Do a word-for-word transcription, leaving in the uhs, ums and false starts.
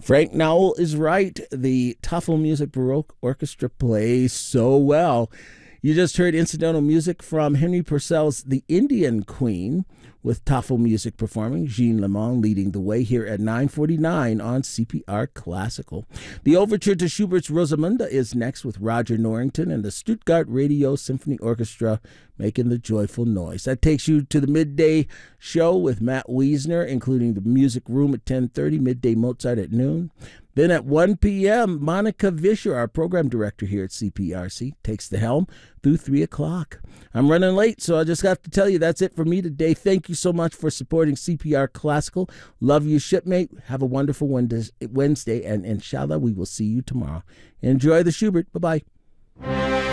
Frank Nowell is right. The Tafel Music Baroque Orchestra plays so well. You just heard incidental music from Henry Purcell's The Indian Queen, with Tafel Music performing, Jean Lemon leading the way here at nine forty-nine on C P R Classical. The overture to Schubert's Rosamunde is next with Roger Norrington and the Stuttgart Radio Symphony Orchestra making the joyful noise. That takes you to the midday show with Matt Wiesner, including the Music Room at ten thirty, Midday Mozart at noon. Then at one p.m., Monica Vischer, our program director here at C P R C, takes the helm through three o'clock. I'm running late, so I just have to tell you that's it for me today. Thank you so much for supporting C P R Classical. Love you, shipmate. Have a wonderful Wednesday, and inshallah, we will see you tomorrow. Enjoy the Schubert. Bye-bye.